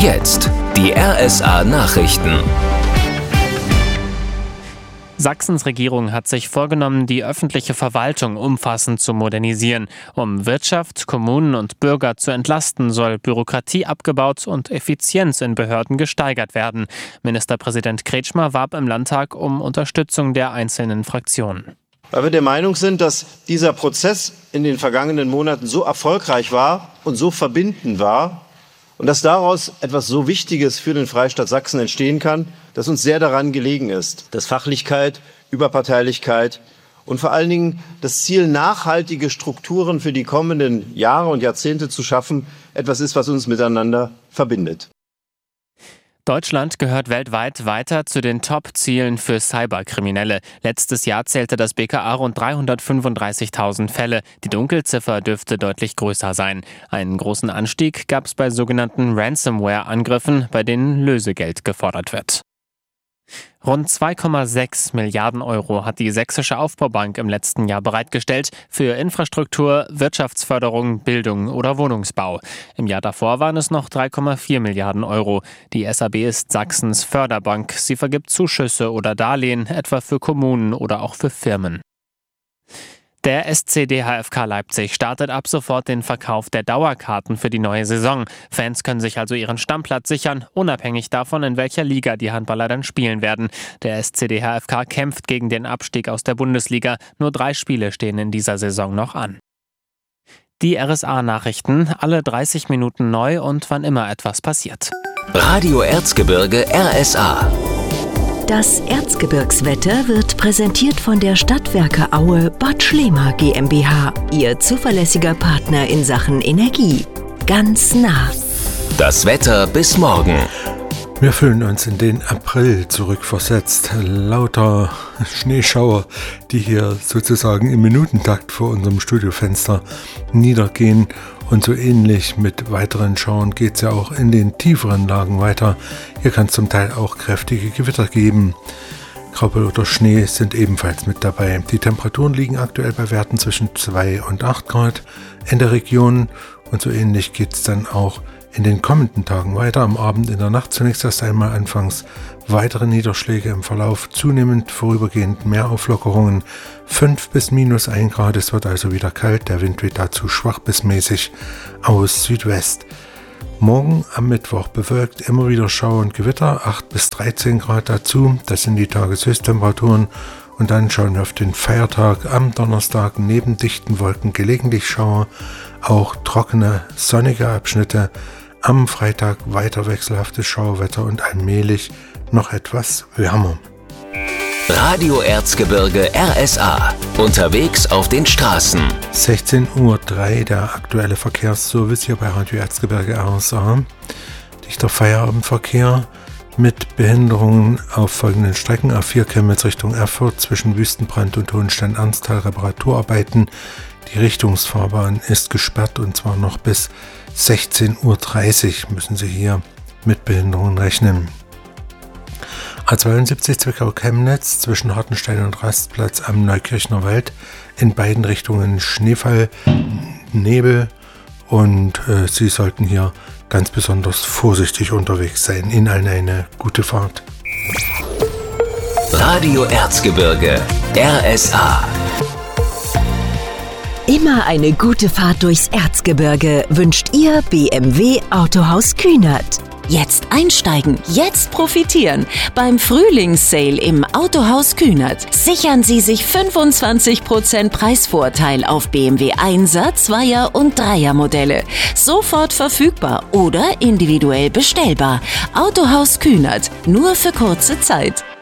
Jetzt die RSA-Nachrichten. Sachsens Regierung hat sich vorgenommen, die öffentliche Verwaltung umfassend zu modernisieren. Um Wirtschaft, Kommunen und Bürger zu entlasten, soll Bürokratie abgebaut und Effizienz in Behörden gesteigert werden. Ministerpräsident Kretschmer warb im Landtag um Unterstützung der einzelnen Fraktionen. Weil wir der Meinung sind, dass dieser Prozess in den vergangenen Monaten so erfolgreich war und so verbindend war und dass daraus etwas so Wichtiges für den Freistaat Sachsen entstehen kann, dass uns sehr daran gelegen ist, dass Fachlichkeit, Überparteilichkeit und vor allen Dingen das Ziel, nachhaltige Strukturen für die kommenden Jahre und Jahrzehnte zu schaffen, etwas ist, was uns miteinander verbindet. Deutschland gehört weltweit weiter zu den Top-Zielen für Cyberkriminelle. Letztes Jahr zählte das BKA rund 335.000 Fälle. Die Dunkelziffer dürfte deutlich größer sein. Einen großen Anstieg gab es bei sogenannten Ransomware-Angriffen, bei denen Lösegeld gefordert wird. Rund 2,6 Milliarden Euro hat die Sächsische Aufbaubank im letzten Jahr bereitgestellt für Infrastruktur, Wirtschaftsförderung, Bildung oder Wohnungsbau. Im Jahr davor waren es noch 3,4 Milliarden Euro. Die SAB ist Sachsens Förderbank. Sie vergibt Zuschüsse oder Darlehen, etwa für Kommunen oder auch für Firmen. Der SC DHFK Leipzig startet ab sofort den Verkauf der Dauerkarten für die neue Saison. Fans können sich also ihren Stammplatz sichern, unabhängig davon, in welcher Liga die Handballer dann spielen werden. Der SC DHFK kämpft gegen den Abstieg aus der Bundesliga. Nur 3 Spiele stehen in dieser Saison noch an. Die RSA-Nachrichten, alle 30 Minuten neu und wann immer etwas passiert. Radio Erzgebirge RSA. Das Erzgebirgswetter wird präsentiert von der Stadtwerke Aue Bad Schlema GmbH, Ihr zuverlässiger Partner in Sachen Energie. Ganz nah. Das Wetter bis morgen. Wir fühlen uns in den April zurückversetzt. Lauter Schneeschauer, die hier sozusagen im Minutentakt vor unserem Studiofenster niedergehen. Und so ähnlich mit weiteren Schauern geht es ja auch in den tieferen Lagen weiter. Hier kann es zum Teil auch kräftige Gewitter geben. Graupel oder Schnee sind ebenfalls mit dabei. Die Temperaturen liegen aktuell bei Werten zwischen 2 und 8 Grad in der Region. Und so ähnlich geht es dann auch in den kommenden Tagen weiter. Am Abend, in der Nacht zunächst erst einmal anfangs weitere Niederschläge im Verlauf, zunehmend vorübergehend mehr Auflockerungen. 5 bis minus 1 Grad, es wird also wieder kalt. Der Wind weht dazu schwach bis mäßig aus Südwest. Morgen am Mittwoch bewölkt, immer wieder Schauer und Gewitter, 8 bis 13 Grad dazu. Das sind die Tageshöchsttemperaturen. Und dann schauen wir auf den Feiertag am Donnerstag, neben dichten Wolken gelegentlich Schauer, auch trockene, sonnige Abschnitte. Am Freitag weiter wechselhaftes Schauerwetter und allmählich noch etwas wärmer. Radio Erzgebirge RSA. Unterwegs auf den Straßen. 16:03 Uhr, der aktuelle Verkehrsservice hier bei Radio Erzgebirge RSA. Dichter Feierabendverkehr mit Behinderungen auf folgenden Strecken. A4 Chemnitz Richtung Erfurt zwischen Wüstenbrand und Hohenstein-Ernsthal Reparaturarbeiten. Die Richtungsfahrbahn ist gesperrt und zwar noch bis 16:30 Uhr müssen Sie hier mit Behinderungen rechnen. A72 Zwickau-Chemnitz zwischen Hartenstein und Rastplatz am Neukirchner Wald. In beiden Richtungen Schneefall, Nebel und Sie sollten hier ganz besonders vorsichtig unterwegs sein. Ihnen allen eine gute Fahrt. Radio Erzgebirge RSA. Immer eine gute Fahrt durchs Erzgebirge wünscht Ihr BMW Autohaus Kühnert. Jetzt einsteigen, jetzt profitieren. Beim Frühlingssale im Autohaus Kühnert sichern Sie sich 25% Preisvorteil auf BMW 1er, 2er und 3er Modelle. Sofort verfügbar oder individuell bestellbar. Autohaus Kühnert, nur für kurze Zeit.